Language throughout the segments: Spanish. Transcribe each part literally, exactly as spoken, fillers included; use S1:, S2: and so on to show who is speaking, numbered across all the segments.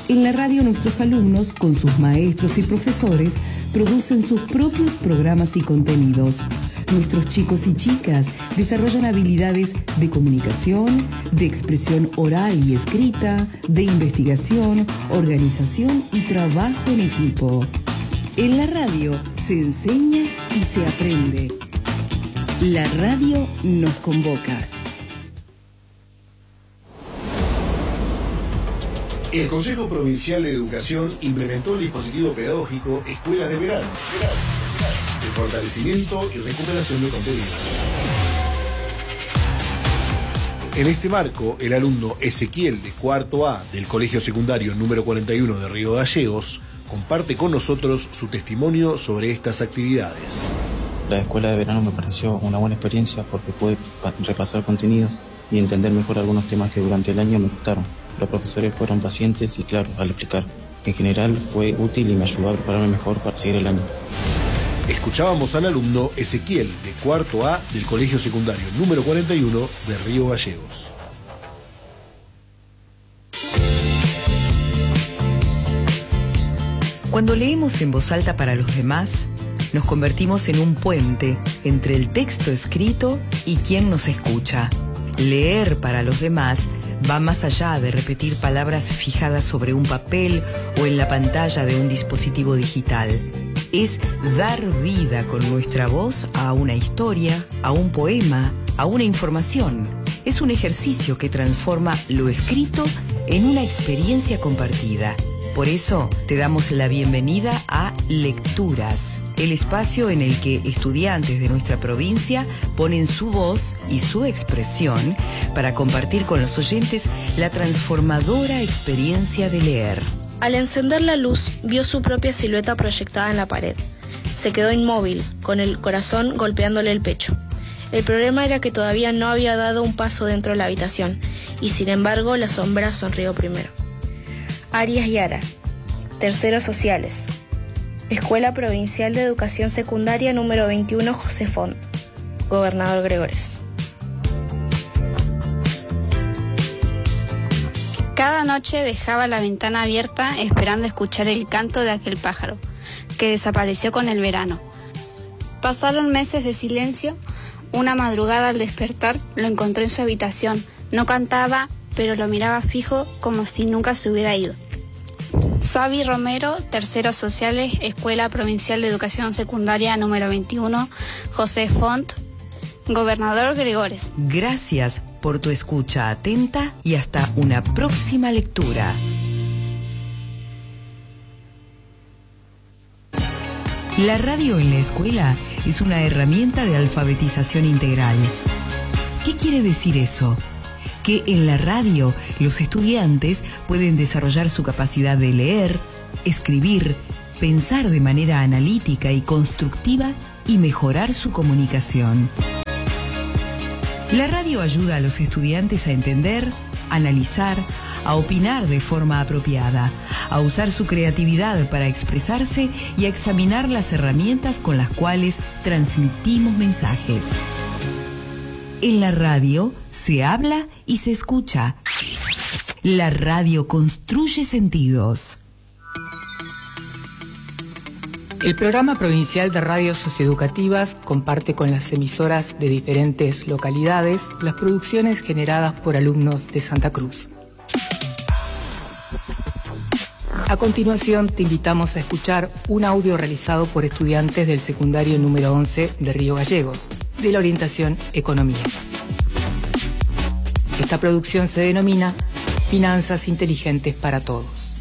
S1: En la radio nuestros alumnos, con sus maestros y profesores, producen sus propios programas y contenidos. Nuestros chicos y chicas desarrollan habilidades de comunicación, de expresión oral y escrita, de investigación, organización y trabajo en equipo. En la radio se enseña y se aprende. La radio nos convoca.
S2: El Consejo Provincial de Educación implementó el dispositivo pedagógico Escuelas de Verano, de fortalecimiento y recuperación de contenidos. En este marco, el alumno Ezequiel de cuarto A del Colegio Secundario número cuarenta y uno de Río Gallegos comparte con nosotros su testimonio sobre estas actividades.
S3: La escuela de verano me pareció una buena experiencia porque pude repasar contenidos y entender mejor algunos temas que durante el año me gustaron. Los profesores fueron pacientes y claros al explicar. En general fue útil y me ayudó a prepararme mejor para seguir el año.
S2: Escuchábamos al alumno Ezequiel de cuarto A del Colegio Secundario número cuarenta y uno de Río Gallegos.
S1: Cuando leemos en voz alta para los demás, nos convertimos en un puente entre el texto escrito y quien nos escucha. Leer para los demás va más allá de repetir palabras fijadas sobre un papel o en la pantalla de un dispositivo digital. Es dar vida con nuestra voz a una historia, a un poema, a una información. Es un ejercicio que transforma lo escrito en una experiencia compartida. Por eso te damos la bienvenida a Lecturas, el espacio en el que estudiantes de nuestra provincia ponen su voz y su expresión para compartir con los oyentes la transformadora experiencia de leer.
S4: Al encender la luz, vio su propia silueta proyectada en la pared. Se quedó inmóvil, con el corazón golpeándole el pecho. El problema era que todavía no había dado un paso dentro de la habitación, y sin embargo la sombra sonrió primero. Arias Yara, Terceros Sociales. Escuela Provincial de Educación Secundaria número veintiuno José Font, Gobernador Gregores.
S5: Cada noche dejaba la ventana abierta esperando escuchar el canto de aquel pájaro, que desapareció con el verano. Pasaron meses de silencio. Una madrugada al despertar lo encontré en su habitación. No cantaba, pero lo miraba fijo como si nunca se hubiera ido. Xavi Romero, Terceros Sociales, Escuela Provincial de Educación Secundaria número veintiuno, José Font, Gobernador Gregores.
S1: Gracias por tu escucha atenta y hasta una próxima lectura. La radio en la escuela es una herramienta de alfabetización integral. ¿Qué quiere decir eso? Que en la radio los estudiantes pueden desarrollar su capacidad de leer, escribir, pensar de manera analítica y constructiva y mejorar su comunicación. La radio ayuda a los estudiantes a entender, analizar, a opinar de forma apropiada, a usar su creatividad para expresarse y a examinar las herramientas con las cuales transmitimos mensajes. En la radio se habla y se escucha. La radio construye sentidos.
S6: El Programa Provincial de Radios Socioeducativas comparte con las emisoras de diferentes localidades las producciones generadas por alumnos de Santa Cruz. A continuación te invitamos a escuchar un audio realizado por estudiantes del secundario número once de Río Gallegos, de la orientación Economía. Esta producción se denomina Finanzas Inteligentes para Todos.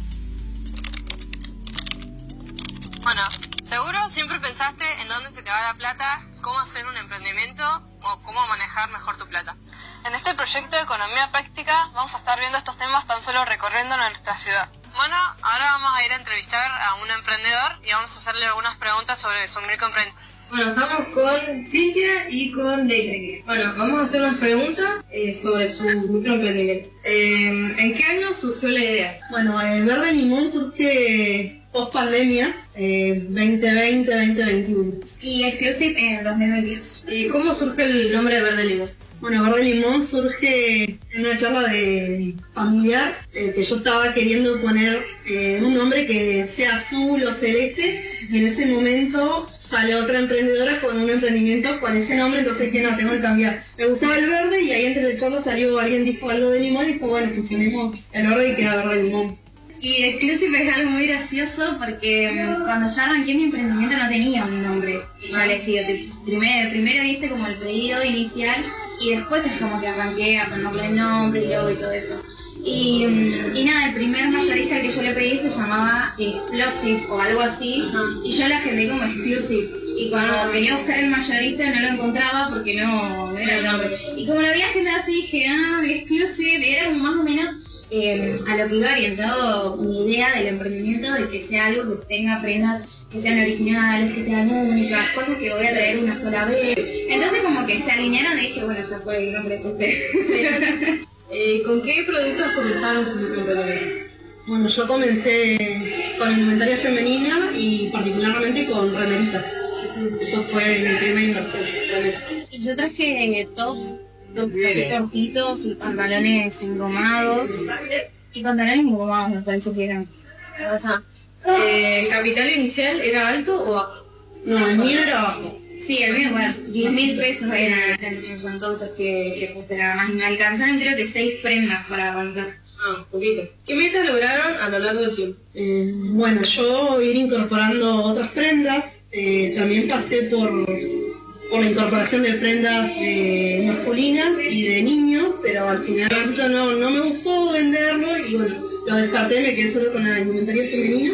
S7: Bueno, seguro siempre pensaste en dónde se te va la plata, cómo hacer un emprendimiento o cómo manejar mejor tu plata. En este proyecto de Economía Práctica vamos a estar viendo estos temas tan solo recorriendo nuestra ciudad. Bueno, ahora vamos a ir a entrevistar a un emprendedor y vamos a hacerle algunas preguntas sobre su microemprendimiento.
S8: Bueno, estamos con Cintia y con Leire. Bueno, vamos a hacer unas preguntas eh, sobre su microemprendimiento. Eh, ¿En qué año surgió la idea?
S9: Bueno, eh, Verde Limón surge post pandemia, eh, veinte veinte, veinte veintiuno.
S8: Y Exclusive en dos mil veintidós. ¿Y cómo surge el nombre de Verde Limón?
S9: Bueno, Verde Limón surge en una charla de familiar, eh, que yo estaba queriendo poner eh, un nombre que sea azul o celeste, y en ese momento sale otra emprendedora con un emprendimiento con ese nombre, entonces que no, tengo que cambiar. Me gustaba el verde y ahí entre la charla salió, alguien dijo algo de limón y dijo, bueno, fusionemos el verde y queda Verde Limón.
S10: Y Exclusive es algo muy gracioso porque um, cuando yo arranqué mi emprendimiento no tenía un nombre establecido. Primero, primero hice como el pedido inicial y después es como que arranqué a ponerle el nombre, el logo y todo eso. Y, um, y nada, el primer mayorista que yo le pedí se llamaba Explosive o algo así, y yo la agendé como Exclusive. Y cuando venía a buscar el mayorista no lo encontraba porque no, no era el nombre. Y como lo había agendado así dije, ah, Exclusive, era más o menos Eh, a lo que iba orientado mi idea del emprendimiento, de que sea algo que tenga prendas que sean originales, que sean únicas, cosas que voy a traer una sola vez. Entonces como que se alinearon y dije, bueno, ya fue, el nombre es este.
S8: eh, ¿Con qué productos comenzaron su emprendimiento?
S9: Bueno, yo comencé con indumentaria femenina y particularmente con remeritas. Eso fue mi primera inversión, remeras.
S10: Y yo traje tops, tops así cortitos y pantalones engomados. Y pantalones engomados me parece que eran.
S8: Ajá. Eh, ¿El capital inicial era alto o bajo?
S9: No, el mío era bajo.
S10: Sí, el mío, bueno, diez mil pesos eran son todos los que, que puse nada más. Y me alcanzaron creo que seis prendas para aguantar.
S8: Ah, un poquito. ¿Qué metas lograron a lo largo del tiempo?
S9: Eh, bueno, yo ir incorporando otras prendas. Eh, también pasé por, por la incorporación de prendas eh, masculinas y de niños, pero al final no, no me gustó venderlo y bueno, lo descarté, me quedé solo con la indumentaria femenina.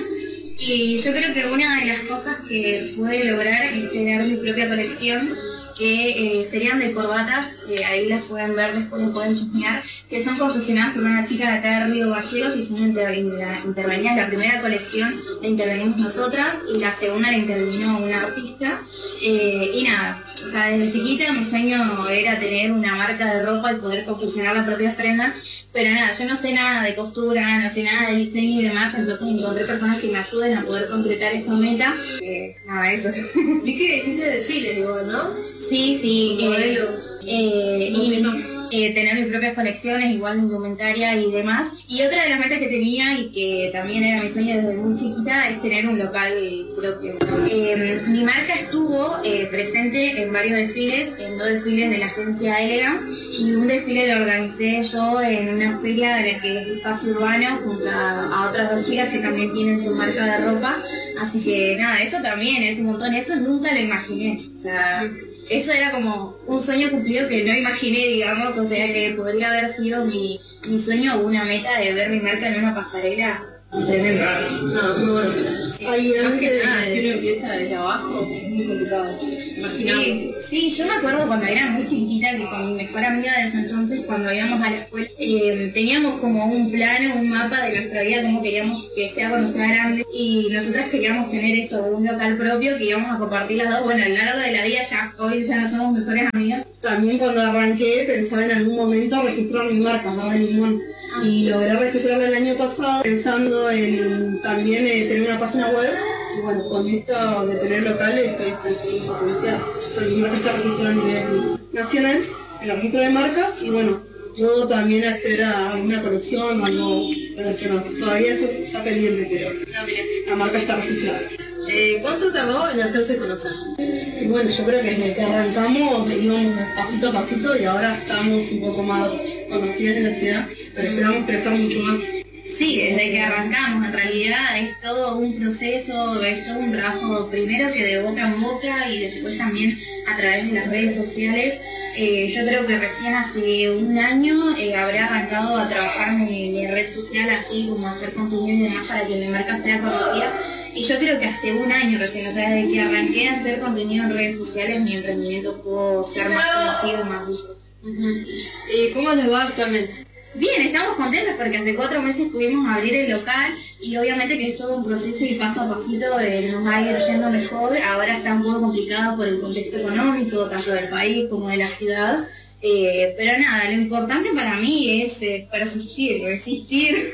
S10: Y yo creo que una de las cosas que pude lograr es tener mi propia colección, que eh, serían de corbatas, eh, ahí las pueden ver, después las pueden chusmear, que son confeccionadas por una chica de acá de Río Gallegos y son inter intervenidas. La primera colección la intervenimos nosotras y la segunda la intervino una artista. Eh, y nada, o sea, desde chiquita mi sueño era tener una marca de ropa y poder confeccionar las propias prendas, pero nada, yo no sé nada de costura, no sé nada de diseño y demás, entonces encontré personas que me ayuden a poder concretar esa meta. Eh, nada, eso.
S8: Vi que hiciste desfiles, digo, ¿no?
S10: Sí, sí.
S8: Modelos.
S10: Eh, y eh, tener mis propias colecciones, igual de indumentaria y demás. Y otra de las metas que tenía y que también era mi sueño desde muy chiquita es tener un local propio. Eh, mi marca estuvo eh, presente en varios desfiles, en dos desfiles de la agencia Elegance, y un desfile lo organicé yo en una feria de la que es Espacio Urbano junto a, a otras dos chicas que también tienen su marca de ropa. Así que nada, eso también es un montón, eso nunca lo imaginé. O sea, eso era como un sueño cumplido que no imaginé, digamos, o sea, que podría haber sido mi, mi sueño o una meta de ver mi marca en una pasarela. Tremendo.
S8: No, muy bueno.
S9: Ahí
S8: Más que
S9: antes
S8: nada,
S9: de-
S8: si uno empieza desde abajo, es muy complicado. Imaginamos.
S10: Sí, sí, yo me acuerdo cuando era muy chiquita que con mi mejor amiga de ese entonces, cuando íbamos a la escuela, eh, teníamos como un plano, un mapa de nuestra vida, cómo queríamos que sea cuando sea grande, y nosotras queríamos tener eso, un local propio que íbamos a compartir las dos. Bueno, a lo largo de la vida ya, hoy ya no somos mejores amigas.
S9: También cuando arranqué pensaba en algún momento registrar mi marca, ¿no? De limón. Y logré registrarla el año pasado pensando en también eh, tener una página web. Y bueno, con esto de tener locales estoy pensando en potenciar. O sea, mi marca está registrada a nivel nacional, en el registro de marcas, y bueno, puedo también acceder a una colección o algo relacionado. Todavía eso está pendiente, pero la marca está registrada.
S8: Eh, ¿Cuánto tardó en hacerse conocer?
S9: Y bueno, yo creo que desde que arrancamos íbamos pasito a pasito y ahora estamos un poco más conocidas en la ciudad, pero esperamos crecer mucho más.
S10: Sí, desde que arrancamos, en realidad es todo un proceso, es todo un trabajo primero que de boca en boca y después también a través de las redes sociales. Eh, yo creo que recién hace un año eh, habré arrancado a trabajar mi, mi red social así como hacer contenido y demás para que mi marca sea conocida. Y yo creo que hace un año recién, o sea, desde que arranqué a hacer contenido en redes sociales, mi emprendimiento pudo ser más conocido, más visto.
S8: Uh-huh. ¿Y cómo les va actualmente?
S10: Bien, estamos contentos porque hace cuatro meses pudimos abrir el local y obviamente que es todo un proceso y paso a pasito eh, nos va a ir yendo mejor. Ahora está un poco complicado por el contexto económico, tanto del país como de la ciudad. Eh, pero nada, lo importante para mí es eh, persistir, resistir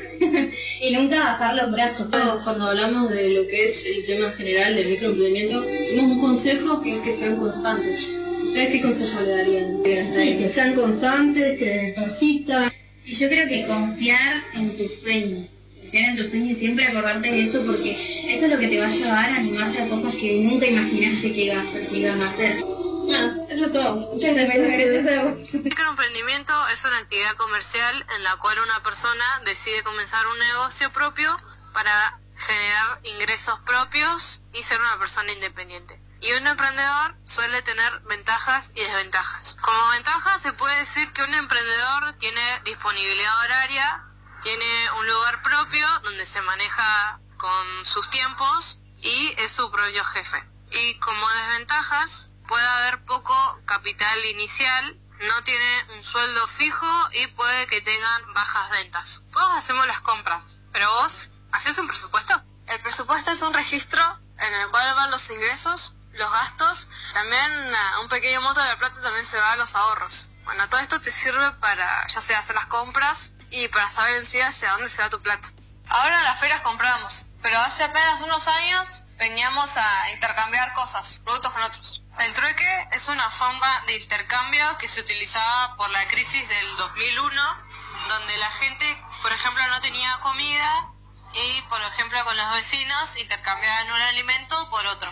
S10: y nunca bajar los brazos.
S8: Cuando hablamos de lo que es el tema general del microemprendimiento, tenemos un consejo que es que sean constantes. ¿Ustedes qué consejo le darían?
S9: Sí, que sean constantes, que persistan.
S10: Y yo creo que confiar en tu sueño. Confiar en tu sueño y siempre acordarte de esto, porque eso es lo que te va a llevar a animarte a cosas que nunca imaginaste que iban a hacer. Que iban a hacer.
S8: Bueno, eso es todo. Muchas gracias.
S7: El microemprendimiento es una actividad comercial en la cual una persona decide comenzar un negocio propio para generar ingresos propios y ser una persona independiente. Y un emprendedor suele tener ventajas y desventajas. Como ventaja se puede decir que un emprendedor tiene disponibilidad horaria, tiene un lugar propio donde se maneja con sus tiempos y es su propio jefe. Y como desventajas puede haber poco capital inicial, no tiene un sueldo fijo y puede que tengan bajas ventas. Todos hacemos las compras, pero vos, ¿hacés un presupuesto? El presupuesto es un registro en el cual van los ingresos, los gastos, también uh, un pequeño monto de la plata también se va a los ahorros. Bueno, todo esto te sirve para, ya sea hacer las compras y para saber en sí hacia dónde se va tu plata. Ahora en las ferias compramos, pero hace apenas unos años veníamos a intercambiar cosas, productos con otros. El trueque es una forma de intercambio que se utilizaba por la crisis del dos mil uno, donde la gente, por ejemplo, no tenía comida y, por ejemplo, con los vecinos intercambiaban un alimento por otro.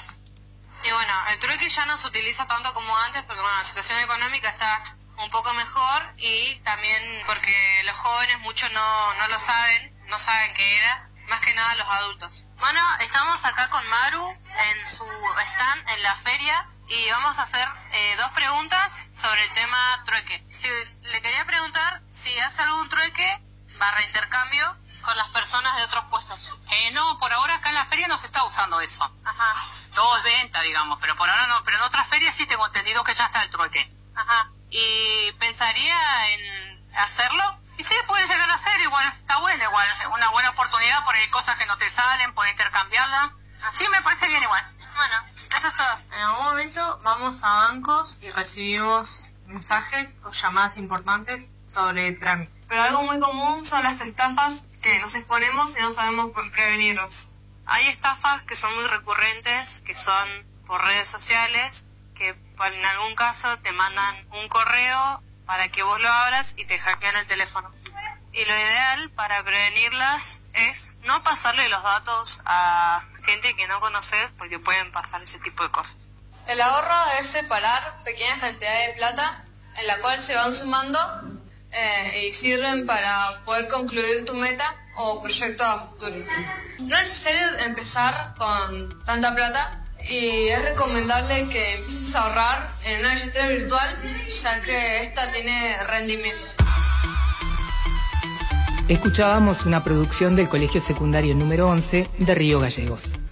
S7: Y bueno, el trueque ya no se utiliza tanto como antes porque bueno, la situación económica está un poco mejor y también porque los jóvenes muchos no, no lo saben, no saben qué era, más que nada los adultos. Bueno, estamos acá con Maru en su stand en la feria y vamos a hacer eh, dos preguntas sobre el tema trueque. Si, le quería preguntar si hace algún trueque barra intercambio con las personas de otros puestos.
S11: Eh, no, por ahora acá en la feria no se está usando eso.
S7: Ajá.
S11: Todo es venta, digamos, pero por ahora no. Pero en otras ferias sí tengo entendido que ya está el trueque.
S7: Ajá. ¿Y pensaría en hacerlo?
S11: Y sí, puede llegar a ser, igual está bueno, igual. Una buena oportunidad por ahí cosas que no te salen, por intercambiarla. Sí, me parece bien igual.
S7: Bueno, eso es todo. En algún momento vamos a bancos y recibimos mensajes o llamadas importantes sobre trámite. Pero algo muy común son las estafas que nos exponemos y no sabemos prevenirlos. Hay estafas que son muy recurrentes, que son por redes sociales, que en algún caso te mandan un correo para que vos lo abras y te hackean el teléfono. Y lo ideal para prevenirlas es no pasarle los datos a gente que no conoces porque pueden pasar ese tipo de cosas. El ahorro es separar pequeñas cantidades de plata en la cual se van sumando eh, y sirven para poder concluir tu meta o proyecto a futuro. No es necesario empezar con tanta plata y es recomendable que empieces a ahorrar en una billetera virtual ya que esta tiene rendimientos.
S6: Escuchábamos una producción del Colegio Secundario número once de Río Gallegos.